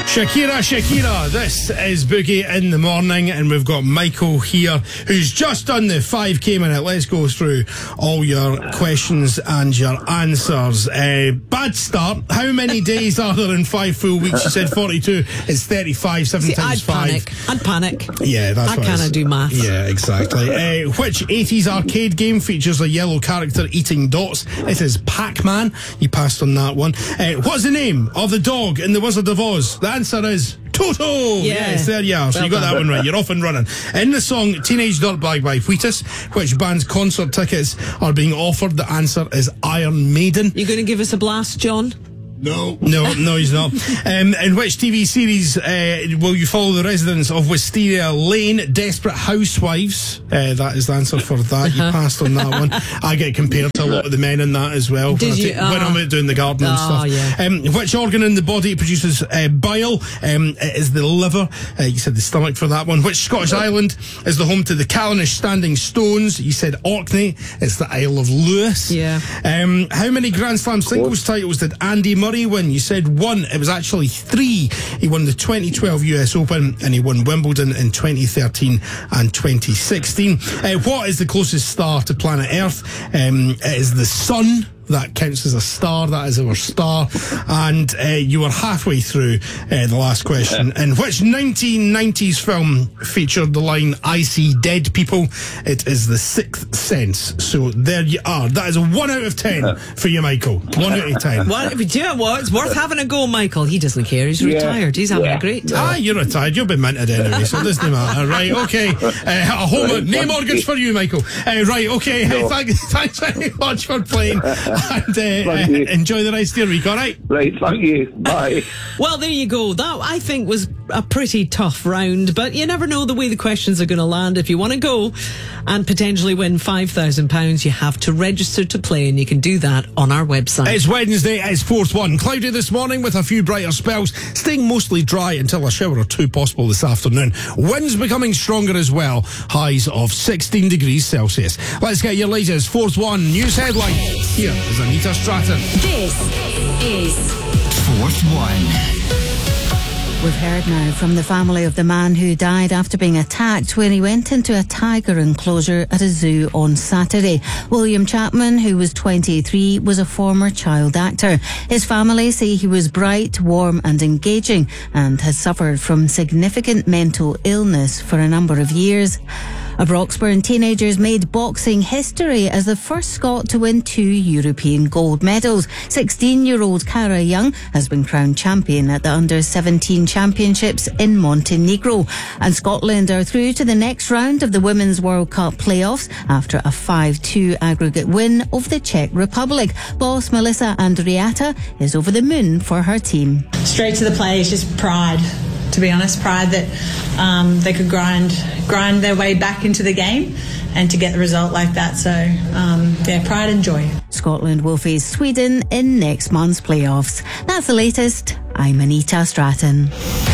Shakira, this is Boogie in the Morning, and we've got Michael here who's just done the 5k minute. Let's go through all your questions and your answers. Bad start. How many days are there in 5 full weeks? You said 42. It's 35. 7 times 5. I'd panic. Yeah, that's what I kind of do maths. Yeah, exactly. Which 80s arcade game features a yellow character eating dots? It is Pac-Man. You passed on that one. What's the name of the dog in The Wizard of Oz? The answer is Toto. Yes, there you are. So you got that one right. You're off and running. In the song Teenage Dirtbag by Wheatus, which band's concert tickets are being offered? The answer is Iron Maiden. You going to give us a blast, John? No, he's not. In which TV series will you follow the residents of Wisteria Lane? Desperate Housewives. That is the answer for that. You passed on that one. I get compared to a lot of the men in that as well. Did you? When I'm out doing the garden and stuff. Yeah. Which organ in the body produces bile? It is the liver. You said the stomach for that one. Which Scottish island is the home to the Callanish Standing Stones? You said Orkney. It's the Isle of Lewis. Yeah. How many Grand Slam singles titles did Andy Murray win? You said 1. It was actually 3. He won the 2012 US Open and he won Wimbledon in 2013 and 2016. What is the closest star to planet Earth? It is the Sun. That counts as a star. That is our star. And you were halfway through the last question. In which 1990s film featured the line, "I see dead people"? It is The Sixth Sense. So there you are. That is a 1 out of 10 for you, Michael. 1 out of 10. Well, do you know what? It's worth having a go, Michael. He doesn't care. He's retired. He's having a great time. You're retired. You'll be minted anyway, so it doesn't matter. Right, okay. A whole name mortgage for you, Michael. Right, okay. Thanks very much for playing. And enjoy the rest of your week, all right? Right, thank you. Bye. Well, there you go. That, I think, was a pretty tough round, but you never know the way the questions are going to land. If you want to go and potentially win £5,000, you have to register to play, and you can do that on our website. It's Wednesday, it's 4th. Cloudy this morning with a few brighter spells, staying mostly dry until a shower or two possible this afternoon. Winds becoming stronger as well, highs of 16 degrees Celsius. Let's get your latest 4th news headline. Here is Anita Stratton. This is 4th One. We've heard now from the family of the man who died after being attacked when he went into a tiger enclosure at a zoo on Saturday. William Chapman, who was 23, was a former child actor. His family say he was bright, warm and engaging and has suffered from significant mental illness for a number of years. A Broxburn teenagers made boxing history as the first Scot to win 2 European gold medals. 16-year-old Cara Young has been crowned champion at the Under-17 Championships in Montenegro. And Scotland are through to the next round of the Women's World Cup playoffs after a 5-2 aggregate win over the Czech Republic. Boss Melissa Andriata is over the moon for her team. Straight to the play is just pride. To be honest, pride that they could grind their way back into the game and to get the result like that. So, pride and joy. Scotland will face Sweden in next month's playoffs. That's the latest. I'm Anita Stratton.